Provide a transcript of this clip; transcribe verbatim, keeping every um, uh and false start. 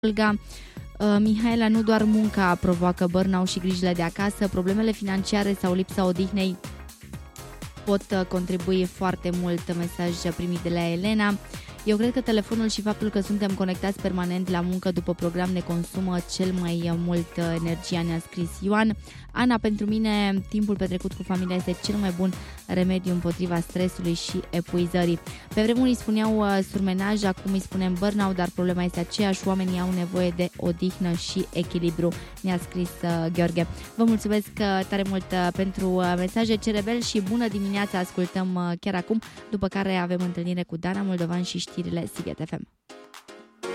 Olga, uh, Mihaela, nu doar munca provoacă burnout și grijile de acasă, problemele financiare sau lipsa odihnei pot uh, contribui foarte mult. Mesaj primit de la Elena. Eu cred că telefonul și faptul că suntem conectați permanent la muncă după program ne consumă cel mai mult energia, ne-a scris Ioan. Ana, pentru mine timpul petrecut cu familia este cel mai bun remediu împotriva stresului și epuizării. Pe vremuri îi spuneau uh, surmenaj, acum îi spunem burnout, dar problema este aceeași, oamenii au nevoie de odihnă și echilibru, ne-a scris uh, Gheorghe. Vă mulțumesc uh, tare mult uh, pentru uh, mesaje, ce rebel și bună dimineața, ascultăm uh, chiar acum, după care avem întâlnire cu Dana Moldovan și știrile Sighet F M.